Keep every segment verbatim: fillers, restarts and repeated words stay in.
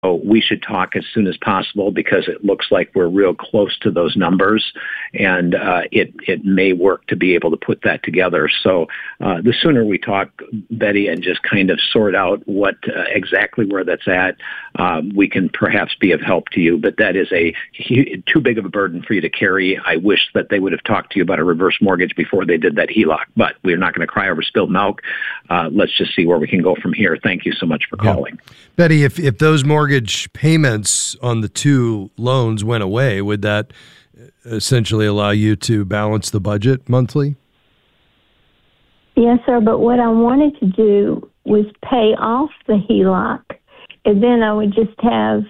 we should talk as soon as possible because it looks like we're real close to those numbers, and uh, it it may work to be able to put that together. So uh, the sooner we talk, Betty, and just kind of sort out what uh, exactly where that's at, um, we can perhaps be of help to you. But that is a too big of a burden for you to carry. I wish that they would have talked to you about a reverse mortgage before they did that H E L O C, but we're not going to cry over spilled milk. Uh, let's just see where we can go from here. Thank you so much for calling. Yeah. Betty, if, if those mortgage payments on the two loans went away, would that essentially allow you to balance the budget monthly? Yes, sir, but what I wanted to do was pay off the H E L O C, and then I would just have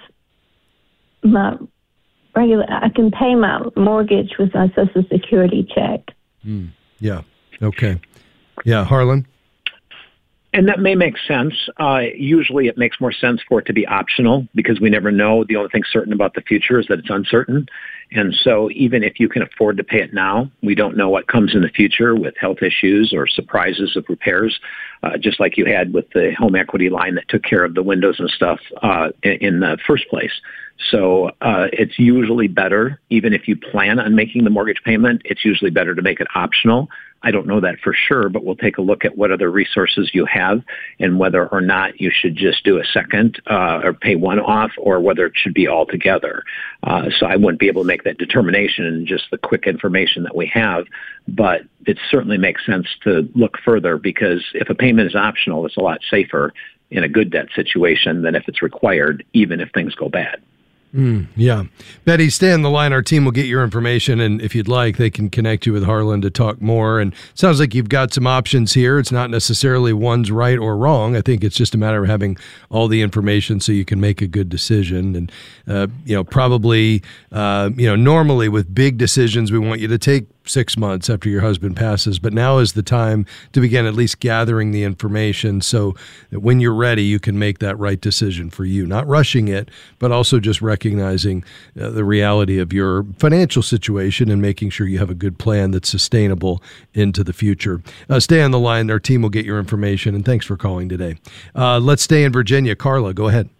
my regular, I can pay my mortgage with my Social Security check. Mm, yeah, okay. Yeah, Harlan? And that may make sense. Uh, usually it makes more sense for it to be optional because we never know. The only thing certain about the future is that it's uncertain. And so even if you can afford to pay it now, we don't know what comes in the future with health issues or surprises of repairs, uh, just like you had with the home equity line that took care of the windows and stuff uh, in, in the first place. So uh, it's usually better, even if you plan on making the mortgage payment, it's usually better to make it optional. I don't know that for sure, but we'll take a look at what other resources you have and whether or not you should just do a second uh, or pay one off or whether it should be all together. Uh, so I wouldn't be able to make that determination in just the quick information that we have, but it certainly makes sense to look further because if a payment is optional, it's a lot safer in a good debt situation than if it's required, even if things go bad. Mm, yeah. Betty, stay on the line. Our team will get your information, and if you'd like, they can connect you with Harlan to talk more. And it sounds like you've got some options here. It's not necessarily one's right or wrong. I think it's just a matter of having all the information so you can make a good decision. And, uh, you know, probably, uh, you know, normally with big decisions, we want you to take six months after your husband passes, but now is the time to begin at least gathering the information so that when you're ready, you can make that right decision for you, not rushing it, but also just recognizing uh, the reality of your financial situation and making sure you have a good plan that's sustainable into the future. Uh, stay on the line. Our team will get your information, and thanks for calling today. Uh, let's stay in Virginia. Carla, go ahead.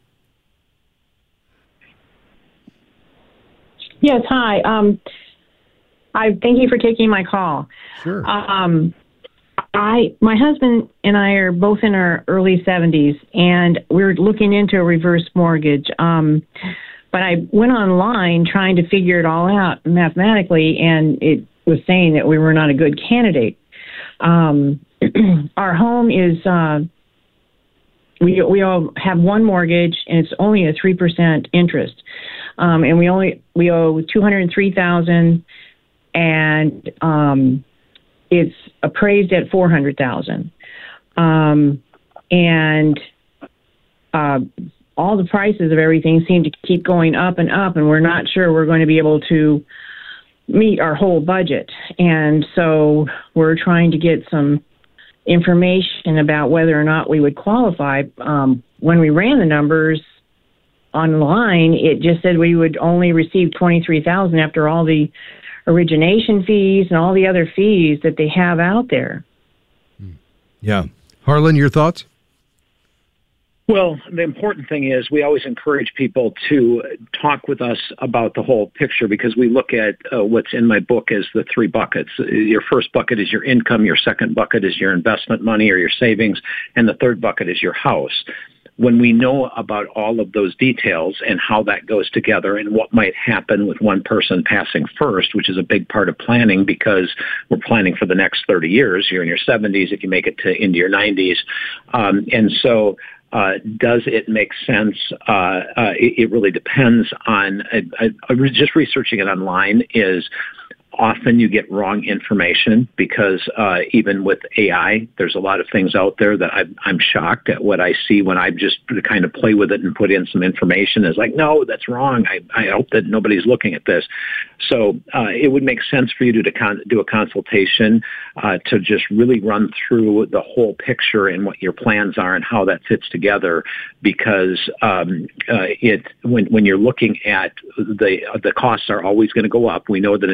Yes, hi. Um, I thank you for taking my call. Sure. Um, I, my husband and I are both in our early seventies, and we're looking into a reverse mortgage. Um, but I went online trying to figure it all out mathematically, and it was saying that we were not a good candidate. Um, our home is uh, we we all have one mortgage, and it's only a three percent interest, um, and we only we owe two hundred three thousand. And um, it's appraised at four hundred thousand dollars. Um, and uh, all the prices of everything seem to keep going up and up, and we're not sure we're going to be able to meet our whole budget. And so we're trying to get some information about whether or not we would qualify. Um, when we ran the numbers online, it just said we would only receive twenty-three thousand dollars after all the origination fees and all the other fees that they have out there. Yeah. Harlan, your thoughts? Well, the important thing is we always encourage people to talk with us about the whole picture because we look at uh, what's in my book as the three buckets. Your first bucket is your income, your second bucket is your investment money or your savings, and the third bucket is your house. When we know about all of those details and how that goes together and what might happen with one person passing first, which is a big part of planning because we're planning for the next thirty years. You're in your seventies if you make it to into your nineties. Um, and so uh, does it make sense? Uh, uh, it, it really depends on uh, uh, just researching it online is often you get wrong information because uh, even with A I, there's a lot of things out there that I'm, I'm shocked at what I see when I just kind of play with it and put in some information. It's like, no, that's wrong. I, I hope that nobody's looking at this. So uh, it would make sense for you to, to con- do a consultation uh, to just really run through the whole picture and what your plans are and how that fits together because um, uh, it when, when you're looking at the, the costs are always going to go up. We know that inflation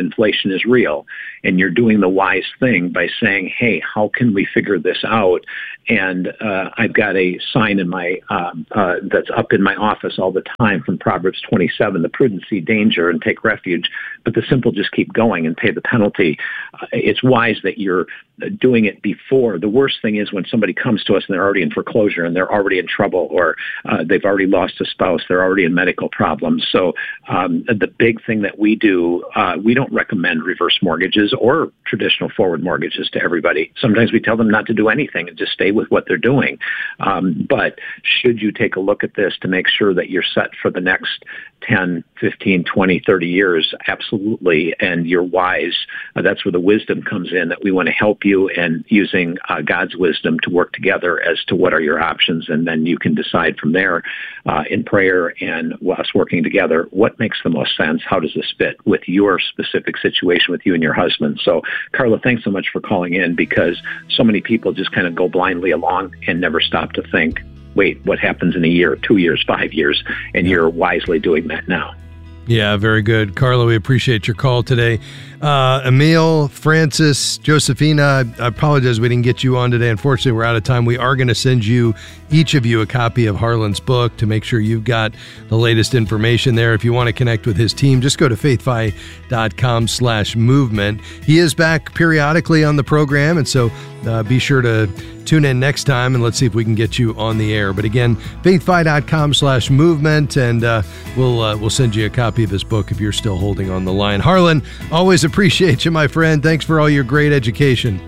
recession is real, and you're doing the wise thing by saying, hey, how can we figure this out? And uh, I've got a sign in my um, uh, that's up in my office all the time from Proverbs twenty-seven, the prudent see danger and take refuge, but the simple just keep going and pay the penalty. Uh, it's wise that you're doing it before. The worst thing is when somebody comes to us and they're already in foreclosure and they're already in trouble, or uh, they've already lost a spouse, they're already in medical problems. So um, the big thing that we do, uh, we don't recommend reverse mortgages or traditional forward mortgages to everybody. Sometimes we tell them not to do anything and just stay with what they're doing. Um, but should you take a look at this to make sure that you're set for the next ten, fifteen, twenty, thirty years? Absolutely. And you're wise. Uh, that's where the wisdom comes in, that we want to help you, and using uh, God's wisdom to work together as to what are your options. And then you can decide from there uh, in prayer and us working together, what makes the most sense? How does this fit with your specific situation with you and your husband? So, Carla, thanks so much for calling in, because so many people just kind of go blindly along and never stop to think, wait, what happens in a year, two years, five years? And you're wisely doing that now. Yeah, very good. Carla, we appreciate your call today. Uh, Emil, Francis, Josephina, I, I apologize we didn't get you on today. Unfortunately, we're out of time. We are going to send you, each of you, a copy of Harlan's book to make sure you've got the latest information there. If you want to connect with his team, just go to faithfi.com slash movement. He is back periodically on the program, and so uh, be sure to tune in next time, and let's see if we can get you on the air. But again, faithfi.com slash movement, and uh, we'll uh, we'll send you a copy of his book if you're still holding on the line. Harlan, always appreciate you, my friend. Thanks for all your great education.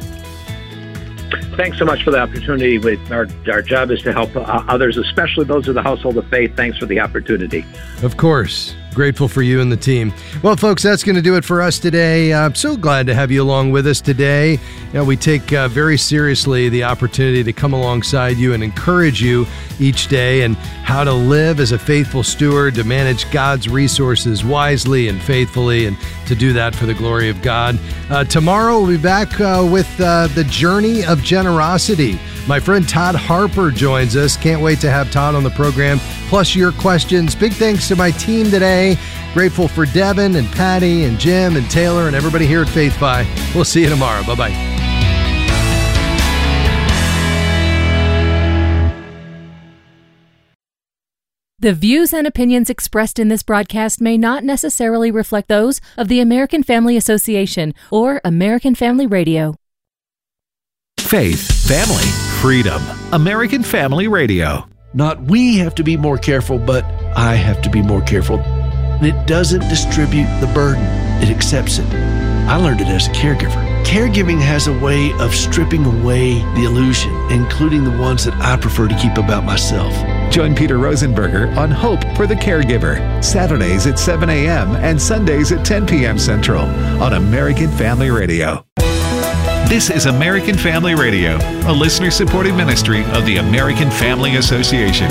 Thanks so much for the opportunity. Our, our job is to help uh, others, especially those of the household of faith. Thanks for the opportunity. Of course. Grateful for you and the team. Well, folks, that's going to do it for us today. I'm so glad to have you along with us today. You know, we take uh, very seriously the opportunity to come alongside you and encourage you each day and how to live as a faithful steward, to manage God's resources wisely and faithfully, and to do that for the glory of God. Uh, tomorrow, we'll be back uh, with uh, the journey of generosity. My friend Todd Harper joins us. Can't wait to have Todd on the program, plus your questions. Big thanks to my team today. Grateful for Devin and Patty and Jim and Taylor and everybody here at FaithFi. We'll see you tomorrow. Bye-bye. The views and opinions expressed in this broadcast may not necessarily reflect those of the American Family Association or American Family Radio. Faith, family, freedom. American Family Radio. Not we have to be more careful, but I have to be more careful. And it doesn't distribute the burden. It accepts it. I learned it as a caregiver. Caregiving has a way of stripping away the illusion, including the ones that I prefer to keep about myself. Join Peter Rosenberger on Hope for the Caregiver, Saturdays at seven a.m. and Sundays at ten p.m. Central on American Family Radio. This is American Family Radio, a listener-supported ministry of the American Family Association.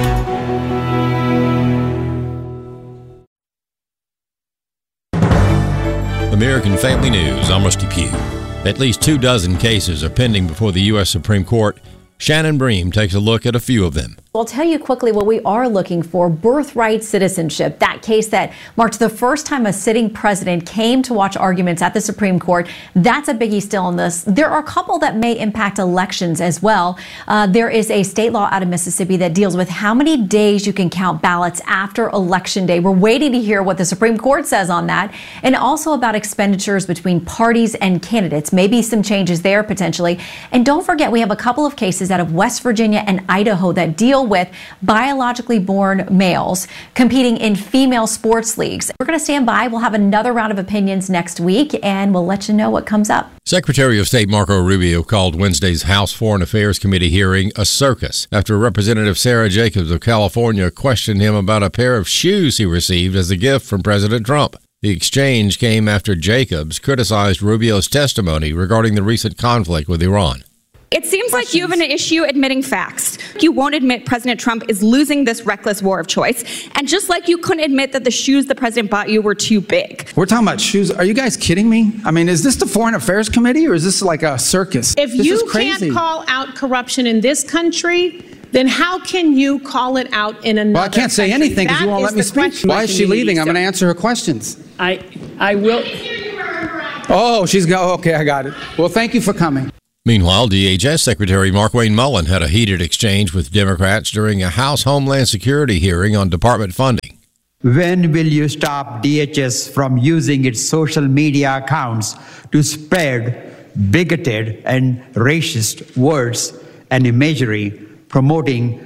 American Family News, I'm Rusty Pugh. At least two dozen cases are pending before the U S Supreme Court. Shannon Bream takes a look at a few of them. I'll tell you quickly what we are looking for: birthright citizenship. That case that marked the first time a sitting president came to watch arguments at the Supreme Court. That's a biggie still in this. There are a couple that may impact elections as well. Uh, there is a state law out of Mississippi that deals with how many days you can count ballots after Election Day. We're waiting to hear what the Supreme Court says on that, and also about expenditures between parties and candidates. Maybe some changes there potentially. And don't forget, we have a couple of cases out of West Virginia and Idaho that deal with biologically born males competing in female sports leagues. We're going to stand by. We'll have another round of opinions next week, and we'll let you know what comes up. Secretary of State Marco Rubio called Wednesday's House Foreign Affairs Committee hearing a circus after Representative Sarah Jacobs of California questioned him about a pair of shoes he received as a gift from President Trump. The exchange came after Jacobs criticized Rubio's testimony regarding the recent conflict with Iran. It seems like you have an issue admitting facts. You won't admit President Trump is losing this reckless war of choice. And just like you couldn't admit that the shoes the president bought you were too big. We're talking about shoes. Are you guys kidding me? I mean, is this the Foreign Affairs Committee or is this like a circus? If this you can't call out corruption in this country, then how can you call it out in another Well, I can't say country? anything because you won't let me speak. Why is she leaving? I'm going to answer her questions. I, I will. Oh, she's go. Okay, I got it. Well, thank you for coming. Meanwhile, D H S Secretary Markwayne Mullin had a heated exchange with Democrats during a House Homeland Security hearing on department funding. When will you stop D H S from using its social media accounts to spread bigoted and racist words and imagery promoting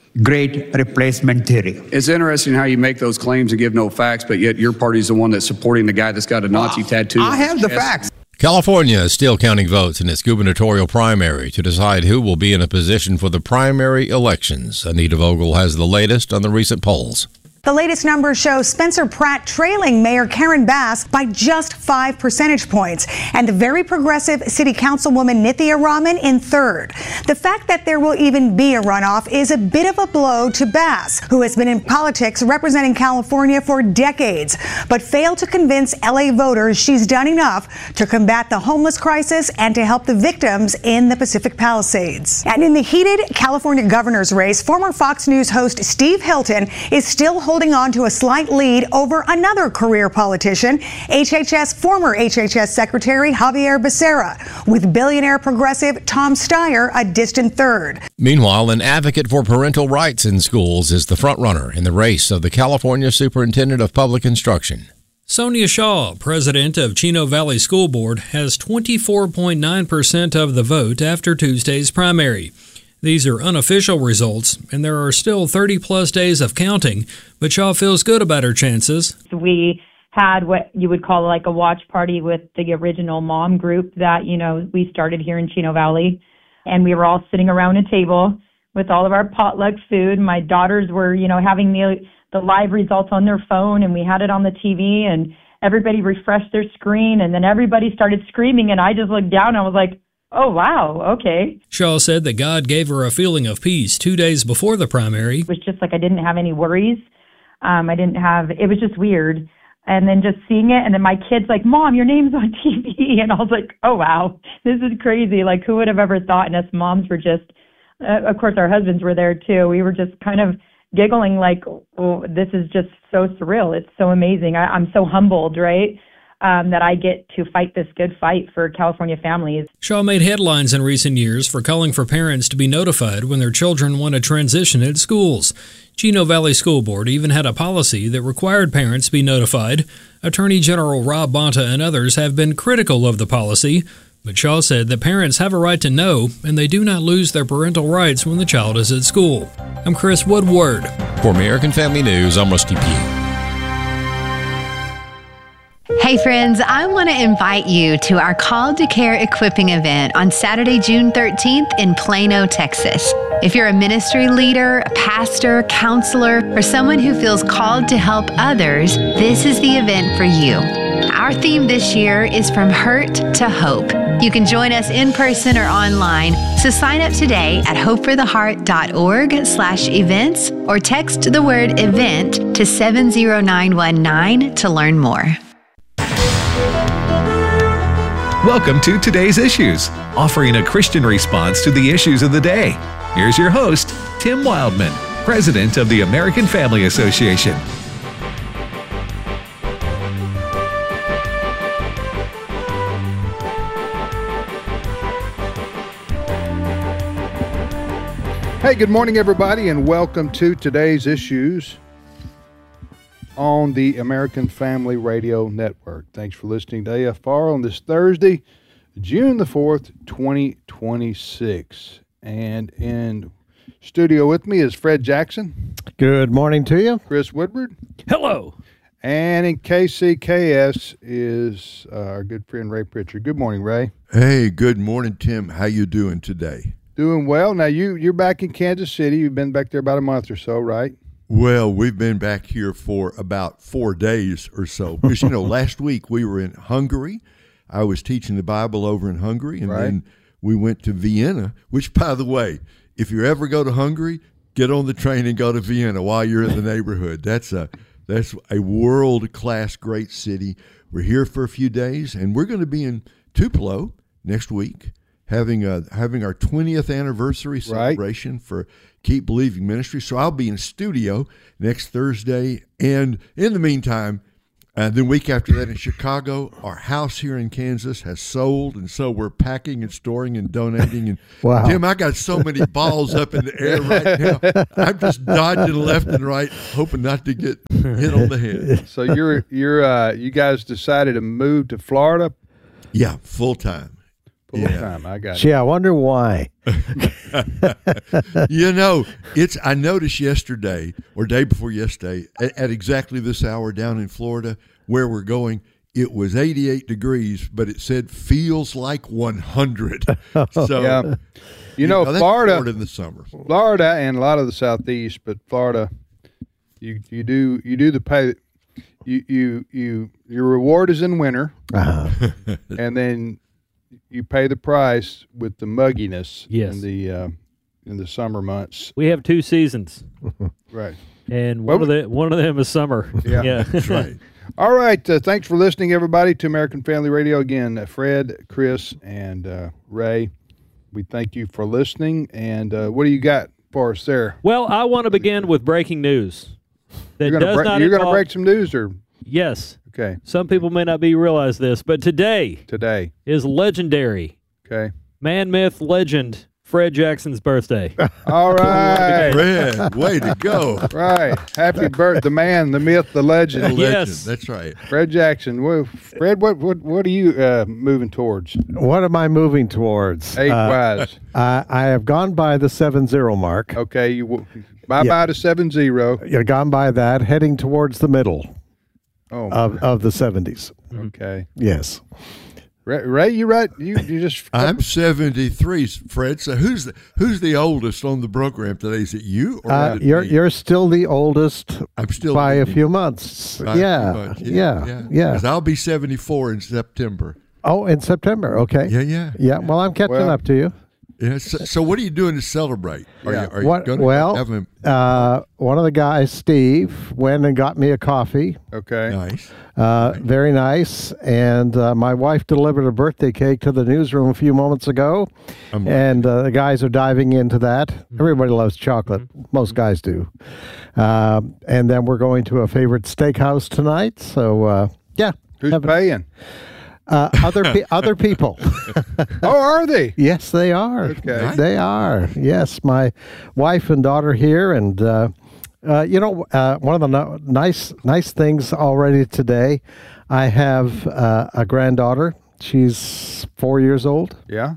great replacement theory? It's interesting how you make those claims and give no facts, but yet your party's the one that's supporting the guy that's got a Nazi wow. tattoo. I have the facts. California is still counting votes in its gubernatorial primary to decide who will be in a position for the primary elections. Anita Vogel has the latest on the recent polls. The latest numbers show Spencer Pratt trailing Mayor Karen Bass by just five percentage points, and the very progressive City Councilwoman Nithya Raman in third. The fact that there will even be a runoff is a bit of a blow to Bass, who has been in politics representing California for decades, but failed to convince L A voters she's done enough to combat the homeless crisis and to help the victims in the Pacific Palisades. And in the heated California governor's race, former Fox News host Steve Hilton is still holding on to a slight lead over another career politician, H H S former H H S Secretary Javier Becerra, with billionaire progressive Tom Steyer a distant third. Meanwhile, an advocate for parental rights in schools is the frontrunner in the race of the California Superintendent of Public Instruction. Sonia Shaw, president of Chino Valley School Board, has twenty-four point nine percent of the vote after Tuesday's primary. These are unofficial results, and there are still thirty-plus days of counting, but Shaw feels good about her chances. We had what you would call like a watch party with the original mom group that, you know, we started here in Chino Valley, and we were all sitting around a table with all of our potluck food. My daughters were, you know, having the, the live results on their phone, and we had it on the T V, and everybody refreshed their screen, and then everybody started screaming, and I just looked down, and I was like, oh, wow, okay. Shaw said that God gave her a feeling of peace two days before the primary. It was just like I didn't have any worries. Um, I didn't have, it was just weird. And then just seeing it, and then my kid's like, Mom, your name's on T V. And I was like, oh, wow, this is crazy. Like, who would have ever thought? And us moms were just, uh, of course, our husbands were there, too. We were just kind of giggling like, oh, this is just so surreal. It's so amazing. I, I'm so humbled, right? Um, that I get to fight this good fight for California families. Shaw made headlines in recent years for calling for parents to be notified when their children want to transition at schools. Chino Valley School Board even had a policy that required parents be notified. Attorney General Rob Bonta and others have been critical of the policy, but Shaw said that parents have a right to know, and they do not lose their parental rights when the child is at school. I'm Chris Woodward. For American Family News, I'm Rusty Pugh. Hey friends, I want to invite you to our Called to Care equipping event on Saturday, June thirteenth in Plano, Texas. If you're a ministry leader, a pastor, counselor, or someone who feels called to help others, this is the event for you. Our theme this year is From Hurt to Hope. You can join us in person or online, so sign up today at hopefortheheart.org slash events or text the word event to seven zero nine one nine to learn more. Welcome to Today's Issues, offering a Christian response to the issues of the day. Here's your host, Tim Wildman, president of the American Family Association. Hey, good morning, everybody, and welcome to Today's Issues on the American Family Radio Network. Thanks for listening to A F R on this Thursday, June the fourth, twenty twenty-six. And in studio with me is Fred Jackson. Good morning to you. Chris Woodward. Hello. And in K C K S is uh, our good friend Ray Pritchard. Good morning, Ray. Hey, good morning, Tim. How you doing today? Doing well. Now, you, you're back in Kansas City. You've been back there about a month or so, right? Well, we've been back here for about four days or so. Because, you know, last week we were in Hungary. I was teaching the Bible over in Hungary, and right. then we went to Vienna, which, by the way, if you ever go to Hungary, get on the train and go to Vienna while you're in the neighborhood. That's a that's a world-class great city. We're here for a few days, and we're going to be in Tupelo next week, having a having our twentieth anniversary celebration right. for Keep Believing Ministry. So I'll be in studio next Thursday, and in the meantime, And then week after that in Chicago, our house here in Kansas has sold, and so we're packing and storing and donating. And wow. Tim, I got so many balls up in the air right now. I'm just dodging left and right, hoping not to get hit on the head. So you're you're uh, you guys decided to move to Florida? Yeah, full time. Full yeah. time. I got it. Gee, I wonder why. You know, it's. I noticed yesterday or day before yesterday at, at exactly this hour down in Florida where we're going. It was eighty-eight degrees, but it said feels like one hundred. So, yeah. you, you know, know Florida, Florida in the summer, Florida, and a lot of the Southeast, but Florida, you you do you do the pay. You you you your reward is in winter, uh-huh. and then you pay the price with the mugginess yes. in the uh, in the summer months. We have two seasons, right? And one well, of the one of them is summer. Yeah, yeah. That's right. All right. Uh, thanks for listening, everybody, to American Family Radio. Again, uh, Fred, Chris, and uh, Ray. We thank you for listening. And uh, what do you got for us there? Well, I want to begin with breaking news. That you're does gonna not you're going to involve... break some news, or yes. Okay. Some people may not be realize this, but today, today is legendary. Okay. Man, myth, legend, Fred Jackson's birthday. All right. Fred, way to go. Right. Happy birthday, the man, the myth, the legend. The legend. Yes. That's right. Fred Jackson. Well, Fred, what what what are you uh, moving towards? What am I moving towards? Eight uh, wise. Uh, I have gone by the seven zero mark. Okay. You bye bye Yeah. to seven zero. You've gone by that, heading towards the middle Oh, of, of the seventies. okay. Yes. Ray, Ray, you right? You you just. I'm seventy-three, Fred. So who's the who's the oldest on the program today? Is it you or Uh, is it you're me? you're still the oldest. I'm still by a leading. few months. By a few Yeah, months. yeah, yeah. 'Cause I'll be seventy-four in September. Oh, in September. Okay. Yeah, yeah. Yeah. Well, I'm catching Well, up to you. Yeah. So, so what are you doing to celebrate? Are Yeah. you, are you What? going to Well, have him? uh, one of the guys, Steve, went and got me a coffee. Okay. Nice. Uh, very nice. And uh, my wife delivered a birthday cake to the newsroom a few moments ago. I'm and uh, the guys are diving into that. Everybody loves chocolate. Most guys do. Uh, and then we're going to a favorite steakhouse tonight. So, uh, yeah. Who's Have- paying? Uh, other pe- other people. Oh, are they? Yes, they are. Okay. They are. Yes, my wife and daughter here, and uh, uh, you know, uh, one of the no- nice nice things already today. I have uh, a granddaughter. She's four years old, Yeah.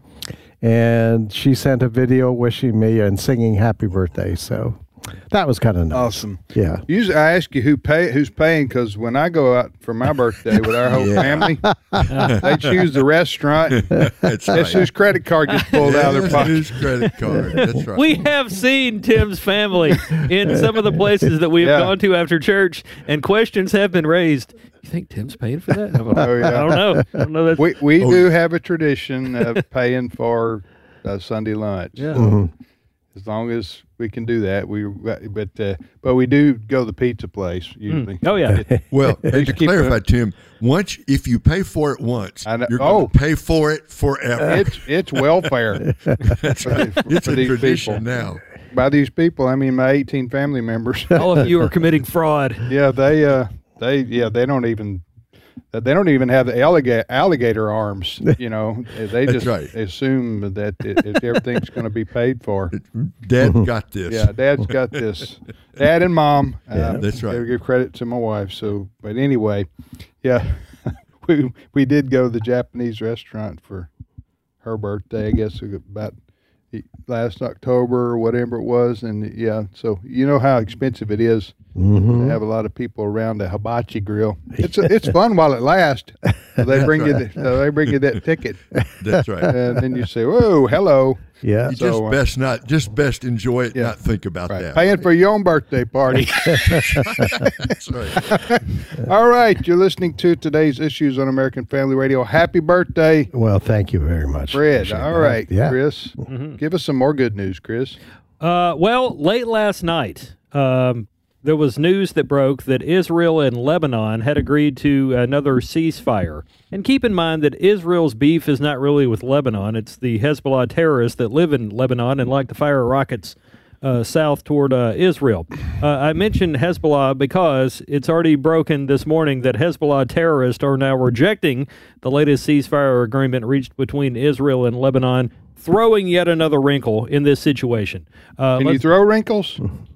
and she sent a video wishing me and singing happy birthday. So that was kind of nice. Awesome. Yeah. Usually, I ask you who pay who's paying because when I go out for my birthday with our whole Yeah. family, they choose the restaurant. That's right. That's whose credit card gets pulled out of their pocket. His credit card. That's right. We have seen Tim's family in some of the places that we've Yeah. gone to after church, and questions have been raised. You think Tim's paying for that? Oh, yeah. I don't know. I don't know that. We we Oh, do have a tradition of paying for uh, Sunday lunch. Yeah. Mhm. As long as we can do that, we but uh, but we do go to the pizza place usually. Oh yeah. Well, and to Just keep clarify, it- Tim, once if you pay for it once, I know- you're going oh. to pay for it forever. It's it's welfare. That's right. for It's a these tradition people. now. By these people, I mean my eighteen family members. All of you are committing fraud. Yeah, they uh they yeah they don't even they don't even have the alligator alligator arms. You know, they That's just right. assume that it, it, everything's going to be paid for. Dad got this. Yeah, Dad's got this. Dad and Mom. Yeah, uh, that's right. They give credit to my wife. So, but anyway, yeah, we we did go to the Japanese restaurant for her birthday. I guess about last October or whatever it was, and yeah. So you know how expensive it is Mhm. to have a lot of people around a hibachi grill. It's it's fun while it lasts. So they bring you the, so they bring you that ticket, That's right. and then you say, "Whoa, hello." Yeah. You So, just uh, best not just best enjoy it, Yeah. not think about that. Paying for your own birthday party. That's right. All right, you're listening to today's Issues on American Family Radio. Happy birthday, Well, thank you very much. Fred. Appreciate All that. right, Yeah. Chris. Mm-hmm. Give us some more good news, Chris. Uh, well, late last night, um, there was news that broke that Israel and Lebanon had agreed to another ceasefire. And keep in mind that Israel's beef is not really with Lebanon. It's the Hezbollah terrorists that live in Lebanon and like to fire rockets uh, south toward uh, Israel. Uh, I mentioned Hezbollah because it's already broken this morning that Hezbollah terrorists are now rejecting the latest ceasefire agreement reached between Israel and Lebanon, throwing yet another wrinkle in this situation. Uh, Can you throw wrinkles?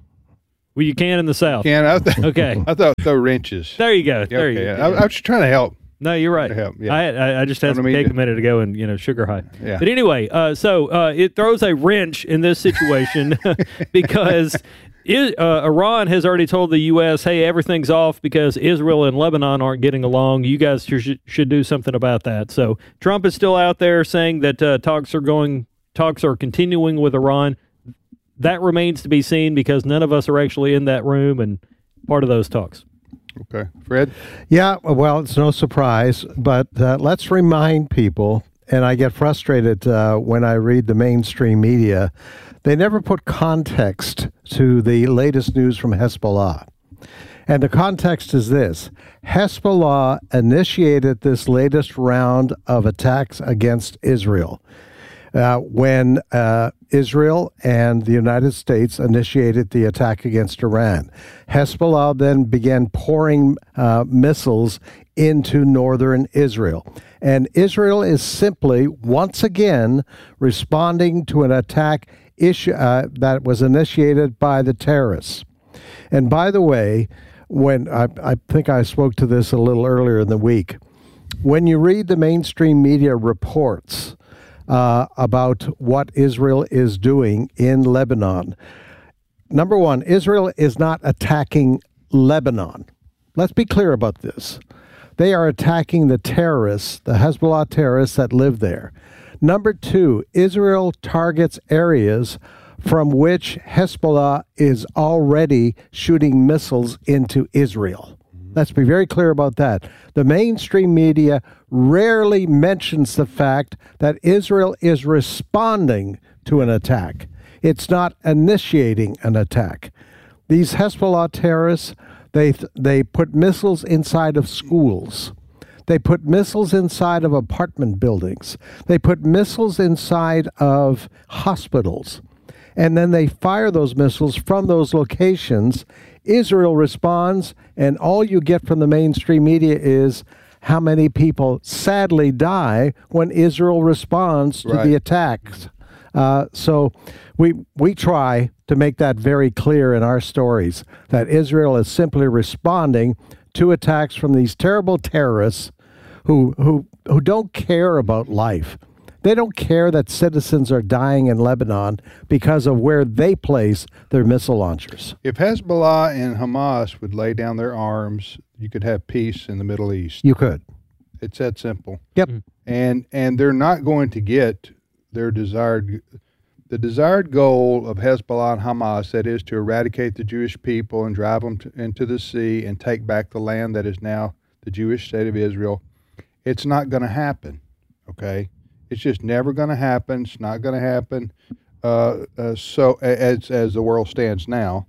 Well, you can in the South. Can I? Th- okay. I thought throw wrenches. There you go. There okay. you go. I, I was just trying to help. No, you're right. Help. Yeah. I, I I just had some cake a minute ago and, you know, sugar high. Yeah. But anyway, uh, so uh, it throws a wrench in this situation because it, uh, Iran has already told the U S, hey, everything's off because Israel and Lebanon aren't getting along. You guys should, should do something about that. So Trump is still out there saying that uh, talks are going, talks are continuing with Iran. That remains to be seen because none of us are actually in that room and part of those talks. Okay. Fred? Yeah, well, it's no surprise, but uh, let's remind people, and I get frustrated uh, when I read the mainstream media, they never put context to the latest news from Hezbollah. And the context is this. Hezbollah initiated this latest round of attacks against Israel. Uh, when uh, Israel and the United States initiated the attack against Iran. Hezbollah then began pouring uh, missiles into northern Israel. And Israel is simply, once again, responding to an attack issue, uh, that was initiated by the terrorists. And by the way, when I, I think I spoke to this a little earlier in the week, when you read the mainstream media reports Uh, about what Israel is doing in Lebanon. Number one, Israel is not attacking Lebanon. Let's be clear about this. They are attacking the terrorists, the Hezbollah terrorists that live there. Number two, Israel targets areas from which Hezbollah is already shooting missiles into Israel. Let's be very clear about that. The mainstream media rarely mentions the fact that Israel is responding to an attack. It's not initiating an attack. These Hezbollah terrorists, they they put missiles inside of schools. They put missiles inside of apartment buildings. They put missiles inside of hospitals. And then they fire those missiles from those locations. Israel responds, and all you get from the mainstream media is how many people sadly die when Israel responds to Right. the attacks. Uh, so we we try to make that very clear in our stories, that Israel is simply responding to attacks from these terrible terrorists who who who don't care about life. They don't care that citizens are dying in Lebanon because of where they place their missile launchers. If Hezbollah and Hamas would lay down their arms, you could have peace in the Middle East. You could. It's that simple. Yep. And and they're not going to get their desired the desired goal of Hezbollah and Hamas, that is to eradicate the Jewish people and drive them to, into the sea and take back the land that is now the Jewish state of Israel. It's not going to happen. Okay. It's just never going to happen. It's not going to happen. Uh, uh, so as as the world stands now,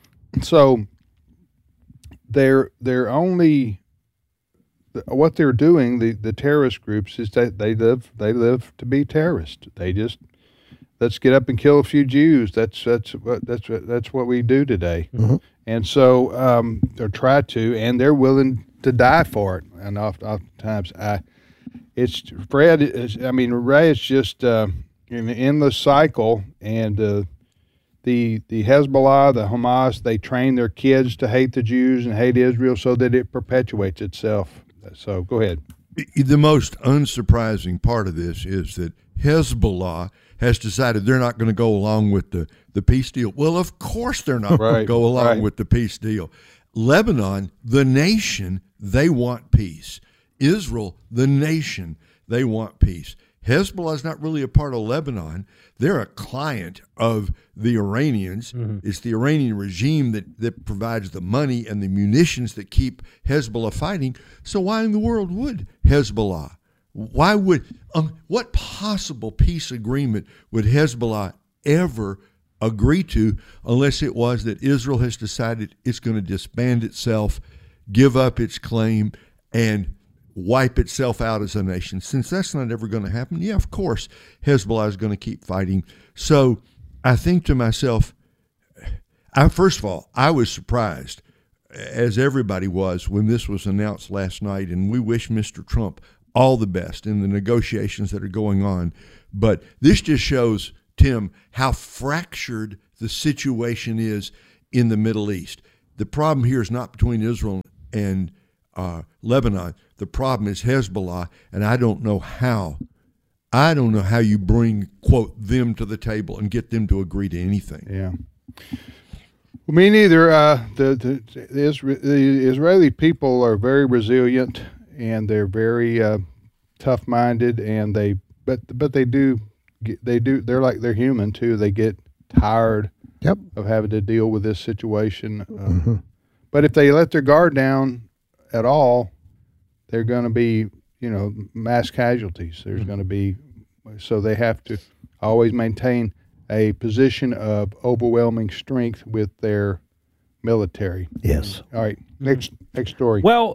so they're they're only what they're doing. The, the terrorist groups is that they live they live to be terrorists. They just let's get up and kill a few Jews. That's that's what that's what, that's what we do today. Mm-hmm. And so um, they're try to, and they're willing to die for it. And oft, oftentimes I. It's Fred. Is, I mean, Ray. It's just uh, an endless cycle, and uh, the the Hezbollah, the Hamas, they train their kids to hate the Jews and hate Israel, so that it perpetuates itself. So, go ahead. The most unsurprising part of this is that Hezbollah has decided they're not going to go along with the, the peace deal. Well, of course they're not going Right, to go along right. with the peace deal. Lebanon, the nation, they want peace. Israel, the nation, they want peace. Hezbollah is not really a part of Lebanon. They're a client of the Iranians. Mm-hmm. It's the Iranian regime that, that provides the money and the munitions that keep Hezbollah fighting. So why in the world would Hezbollah? Why would, um, what possible peace agreement would Hezbollah ever agree to unless it was that Israel has decided it's going to disband itself, give up its claim, and wipe itself out as a nation? Since that's not ever going to happen, yeah, of course, Hezbollah is going to keep fighting. So I think to myself, I, first of all, I was surprised, as everybody was, when this was announced last night, and we wish Mister Trump all the best in the negotiations that are going on. But this just shows, Tim, how fractured the situation is in the Middle East. The problem here is not between Israel and uh, Lebanon. The problem is Hezbollah, and I don't know how. I don't know how you bring, quote, them to the table and get them to agree to anything. Yeah. Well, me neither. Uh, the, the, the, Isra- the Israeli people are very resilient, and they're very uh, tough-minded, and they but but they do they do they're like they're human too. They get tired yep. of having to deal with this situation. Uh, mm-hmm. But if they let their guard down at all, they're going to be, you know, mass casualties. There's mm-hmm. going to be, so they have to always maintain a position of overwhelming strength with their military. Yes. All right. Next next story. Well,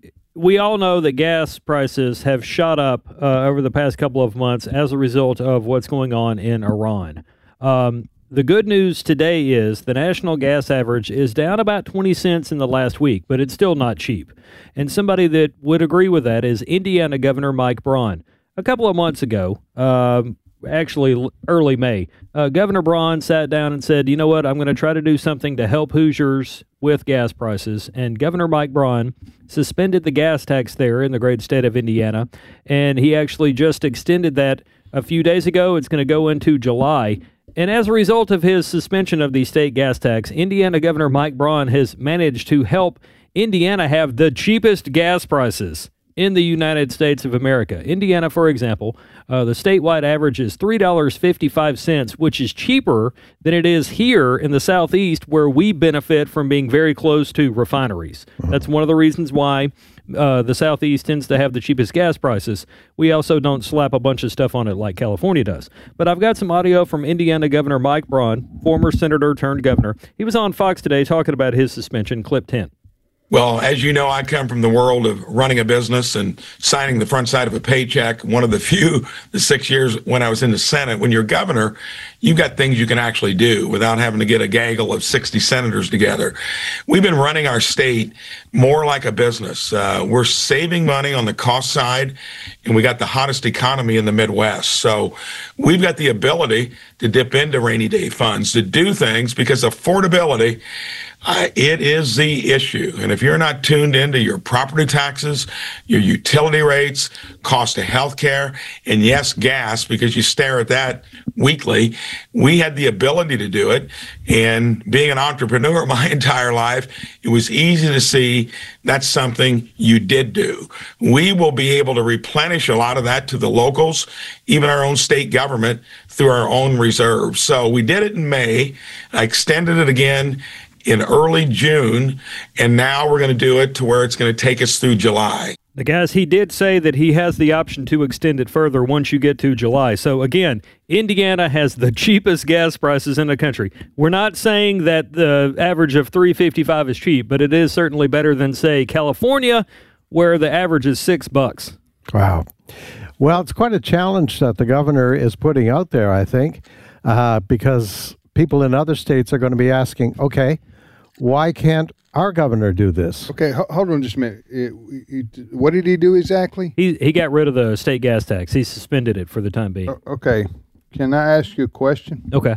we all know that gas prices have shot up uh, over the past couple of months as a result of what's going on in Iran. Um, the good news today is the national gas average is down about twenty cents in the last week, but it's still not cheap. And somebody that would agree with that is Indiana Governor Mike Braun. A couple of months ago, um, actually early May, uh, Governor Braun sat down and said, you know what, I'm going to try to do something to help Hoosiers with gas prices. And Governor Mike Braun suspended the gas tax there in the great state of Indiana. And he actually just extended that a few days ago. It's going to go into July. And as a result of his suspension of the state gas tax, Indiana Governor Mike Braun has managed to help Indiana have the cheapest gas prices in the United States of America. Indiana, for example, uh, the statewide average is three dollars and fifty-five cents, which is cheaper than it is here in the Southeast, where we benefit from being very close to refineries. That's one of the reasons why uh, the Southeast tends to have the cheapest gas prices. We also don't slap a bunch of stuff on it like California does. But I've got some audio from Indiana Governor Mike Braun, former senator turned governor. He was on Fox Today talking about his suspension. Clip ten. Well, as you know, I come from the world of running a business and signing the front side of a paycheck. One of the few, the six years when I was in the Senate, when you're governor, you've got things you can actually do without having to get a gaggle of sixty senators together. We've been running our state more like a business. Uh, we're saving money on the cost side, and we got the hottest economy in the Midwest. So we've got the ability to dip into rainy day funds, to do things, because affordability, Uh, it is the issue. And if you're not tuned into your property taxes, your utility rates, cost of health care, and yes, gas, because you stare at that weekly, we had the ability to do it. And being an entrepreneur my entire life, it was easy to see that's something you did do. We will be able to replenish a lot of that to the locals, even our own state government, through our own reserves. So we did it in May. I extended it again in early June, and now we're going to do it to where it's going to take us through July. The guys, he did say that he has the option to extend it further once you get to July. So again, Indiana has the cheapest gas prices in the country. We're not saying that the average of three dollars and fifty-five cents is cheap, but it is certainly better than, say, California, where the average is six bucks. Wow. Well, it's quite a challenge that the governor is putting out there, I think, uh, because people in other states are going to be asking, okay, why can't our governor do this? Okay, ho- hold on just a minute. It, it, what did he do exactly? He he got rid of the state gas tax. He suspended it for the time being. Uh, okay. Can I ask you a question? Okay.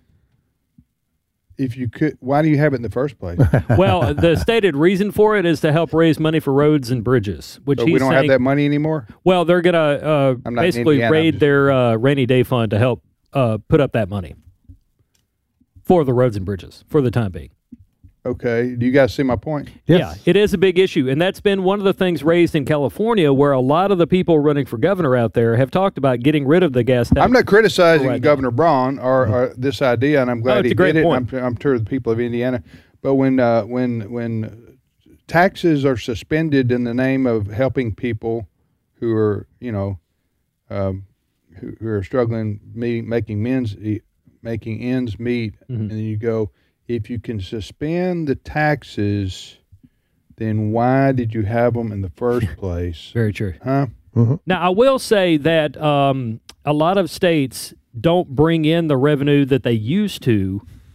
If you could, why do you have it in the first place? Well, the stated reason for it is to help raise money for roads and bridges, which so he's we don't saying, have that money anymore? Well, they're going to uh, basically Indiana, raid their uh, rainy day fund to help uh, put up that money for the roads and bridges for the time being. Okay. Do you guys see my point? Yes. Yeah, it is a big issue. And that's been one of the things raised in California, where a lot of the people running for governor out there have talked about getting rid of the gas tax. I'm not criticizing right Governor now. Braun or, or this idea, and I'm glad no, he did it. I'm, I'm sure the people of Indiana. But when uh, when when taxes are suspended in the name of helping people who are, you know, um, who, who are struggling, me, making men's, making ends meet, mm-hmm. and then you go, if you can suspend the taxes, then why did you have them in the first place? Very true. Huh? Mm-hmm. Now, I will say that um, a lot of states don't bring in the revenue that they used to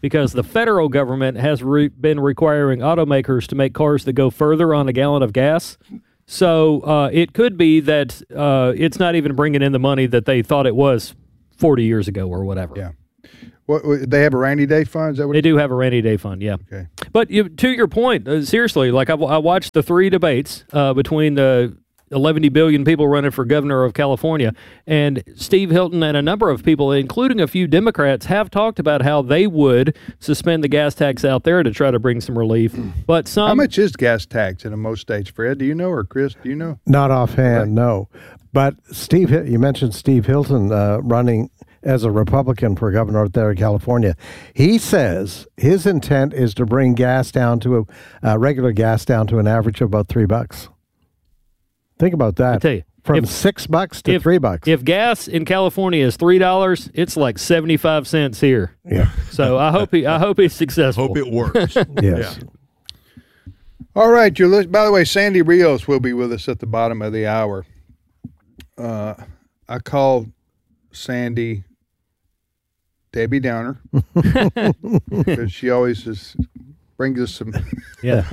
because the federal government has re- been requiring automakers to make cars that go further on a gallon of gas. So uh, it could be that uh, it's not even bringing in the money that they thought it was forty years ago or whatever. Yeah. What, what, they have a rainy day fund? Is that what they do have a rainy day fund, yeah. Okay. But you, to your point, uh, seriously, like I, I watched the three debates uh, between the eleven billion people running for governor of California, and Steve Hilton and a number of people, including a few Democrats, have talked about how they would suspend the gas tax out there to try to bring some relief. But some, how much is gas tax in most states, Fred? Do you know, or Chris? Do you know? Not offhand, right. No. But Steve, you mentioned Steve Hilton uh, running as a Republican for governor there in California. He says his intent is to bring gas down to a uh, regular gas down to an average of about three bucks. Think about that. I tell you, from if, six bucks to if, three bucks. If gas in California is three dollars, it's like seventy-five cents here. Yeah. So I hope he, I hope he's successful. Hope it works. Yes. Yeah. All right, you're listening. By the way, Sandy Rios will be with us at the bottom of the hour. Uh, I called Sandy Debbie Downer because she always is, brings us some yeah.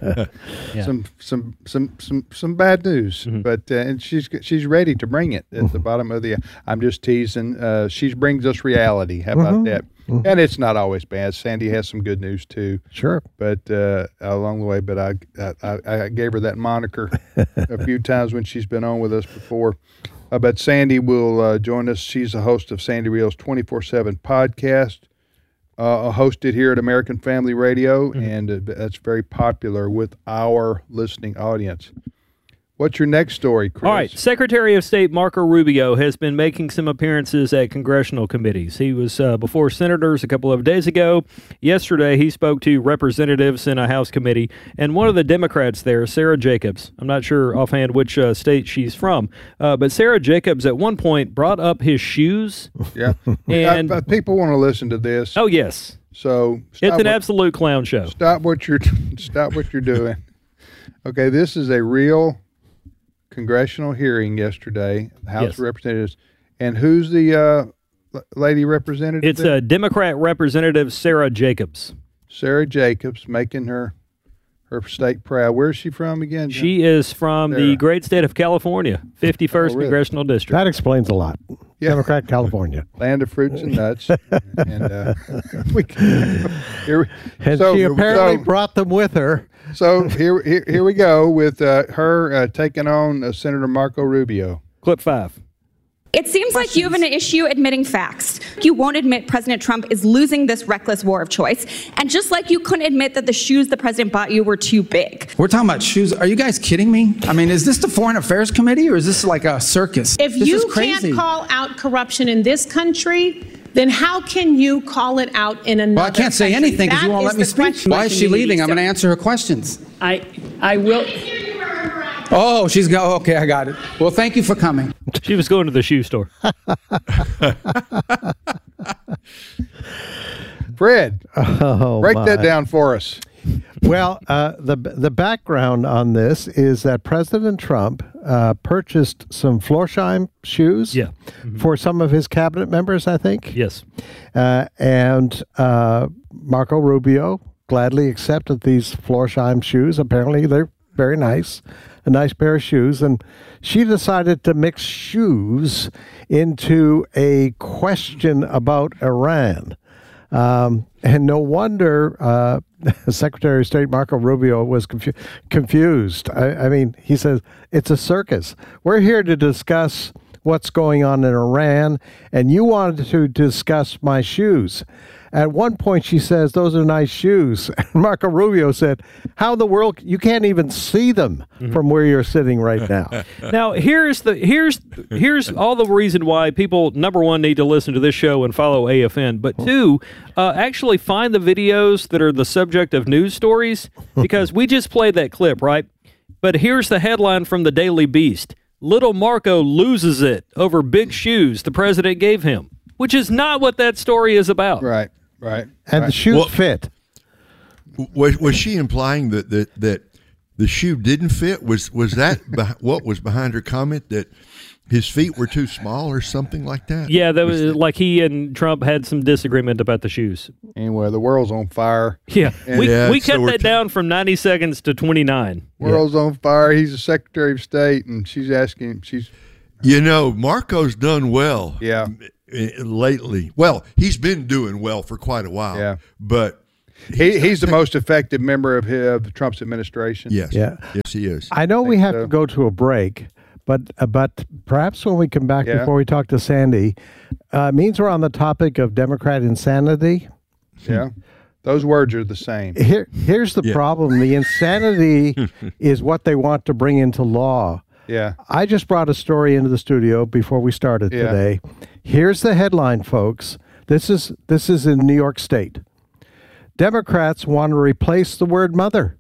yeah some some some some some bad news, mm-hmm. but uh, and she's she's ready to bring it at the bottom of the. I'm just teasing. Uh, she brings us reality. How about mm-hmm. that? Mm-hmm. And it's not always bad. Sandy has some good news too. Sure, but uh, along the way, but I, I I gave her that moniker a few times when she's been on with us before. Uh, but Sandy will uh, join us. She's the host of Sandy Rios twenty-four seven podcast, uh, hosted here at American Family Radio, mm-hmm. and uh, that's very popular with our listening audience. What's your next story, Chris? All right. Secretary of State Marco Rubio has been making some appearances at congressional committees. He was uh, before senators a couple of days ago. Yesterday, he spoke to representatives in a House committee, and one of the Democrats there, Sarah Jacobs, I'm not sure offhand which uh, state she's from, uh, but Sarah Jacobs at one point brought up his shoes. Yeah. and I, I, people want to listen to this. Oh, yes. So it's an what, absolute clown show. Stop what you're stop what you're doing. Okay, this is a real congressional hearing yesterday, the House yes. of Representatives. And who's the uh, lady representative? It's a uh, Democrat Representative Sarah Jacobs. Sarah Jacobs making her her state proud. Where's she from again? She is from Sarah. the great state of California, fifty-first oh, really? Congressional District. That explains a lot. Yeah. Democrat California. Land of fruits and nuts. and uh, we, here, and so, she apparently so, brought them with her. So here, here, here we go with uh, her uh, taking on uh, Senator Marco Rubio. Clip five. It seems Questions. like you have an issue admitting facts. You won't admit President Trump is losing this reckless war of choice. And just like you couldn't admit that the shoes the president bought you were too big. We're talking about shoes. Are you guys kidding me? I mean, is this the Foreign Affairs Committee or is this like a circus? If this you can't call out corruption in this country, then how can you call it out in another Well, I can't say country? anything because you won't let me speak. Why is she leaving? I'm going to answer her questions. I, I will. Oh, she's go. Okay, I got it. Well, thank you for coming. She was going to the shoe store. Fred, oh, break my. that down for us. Well, uh, the the background on this is that President Trump uh, purchased some Florsheim shoes yeah. mm-hmm. for some of his cabinet members, I think. Yes. Uh, and uh, Marco Rubio gladly accepted these Florsheim shoes. Apparently, they're very nice, a nice pair of shoes. And she decided to mix shoes into a question about Iran. Um, and no wonder uh, Secretary of State Marco Rubio was confu- confused. I, I mean, he says, it's a circus. We're here to discuss what's going on in Iran, and you wanted to discuss my shoes. At one point, she says, those are nice shoes. And Marco Rubio said, how in the world, you can't even see them mm-hmm. from where you're sitting right now. Now, here's the here's here's all the reason why people, number one, need to listen to this show and follow A F N, but two, uh, actually find the videos that are the subject of news stories, because we just played that clip, right? But here's the headline from the Daily Beast. Little Marco loses it over big shoes the president gave him, which is not what that story is about. Right. Right. And right. the shoe well, fit. Was was she implying that, that that the shoe didn't fit? Was was that what was behind her comment that his feet were too small or something like that. Yeah, that was like he and Trump had some disagreement about the shoes. Anyway, the world's on fire. Yeah, And we Yeah, we so cut we're that t- down from ninety seconds to twenty-nine. World's on fire. He's the Secretary of State, and she's asking. She's You know, Marco's done well. Yeah. eh, Lately. Well, he's been doing well for quite a while. Yeah. But he, he's the most effective member of, his, of Trump's administration. yes. Yeah. Yes, he is. I know we have so. to go to a break, but uh, but perhaps when we come back Yeah. before we talk to Sandy, uh, it means we're on the topic of Democrat insanity. Yeah. Those words are the same. Here, here's the Yeah. problem: the insanity is what they want to bring into law. Yeah. I just brought a story into the studio before we started Yeah. today. Here's the headline, folks. This is this is in New York State. Democrats want to replace the word mother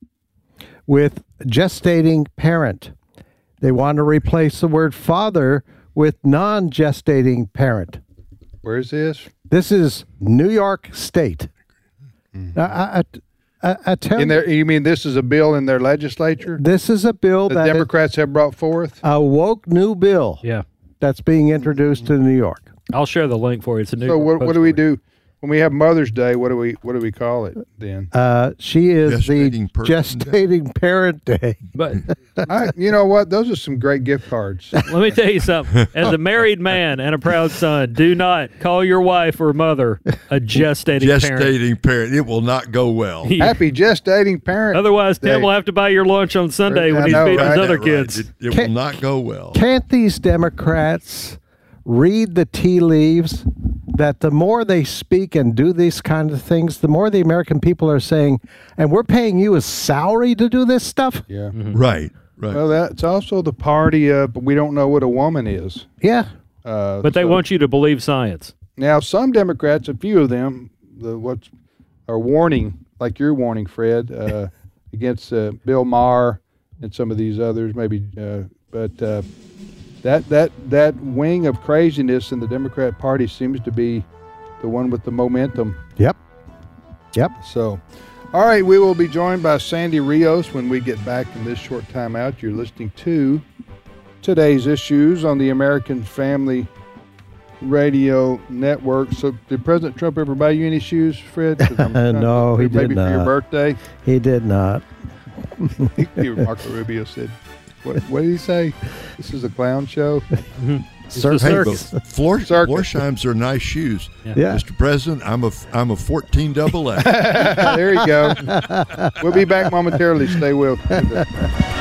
with gestating parent. They want to replace the word father with non-gestating parent. Where is this? This is New York State. Mm-hmm. I, I, I, I tell In their, you mean this is a bill in their legislature? this is a bill The that Democrats have brought forth? a woke new bill Yeah, that's being introduced to New York. I'll share the link for you. It's a new. So what, what do we do when we have Mother's Day? What do we what do we call it then? Uh, she is Gestating the person gestating parent day. But I, you know what? Those are some great gift cards. let me tell you something. As a married man and a proud son, do not call your wife or mother a gestating, parent. Gestating parent. It will not go well. Yeah. Happy gestating parent. Otherwise, Tim Day. will have to buy your lunch on Sunday when I he's know, feeding his right? other Right. kids. It, it Can't- will not go well. Can't these Democrats read the tea leaves that the more they speak and do these kind of things, the more the American people are saying, and we're paying you a salary to do this stuff? Yeah. Right. Right. Well, that's also the party of but we don't know what a woman is. Yeah. Uh, But they so- want you to believe science. Now, some Democrats, a few of them, the what are warning, like you're warning, Fred, uh, against uh, Bill Maher and some of these others, maybe. Uh, but uh, that that that wing of craziness in the Democrat Party seems to be the one with the momentum. Yep. Yep. So, all right, we will be joined by Sandy Rios when we get back in this short time out. You're listening to Today's Issues on the American Family Radio Network. So, did President Trump ever buy you any shoes, Fred? 'Cause I'm trying to- No, he did Maybe for your not. birthday. He did not. Marco Rubio said, what, what did he say? This is a clown show? Circus. Hey, Circus. but Floor, Circus. Florsheim's are nice shoes. Yeah. Mister President, I'm a I'm a fourteen double A. There you go. We'll be back momentarily. Stay with us.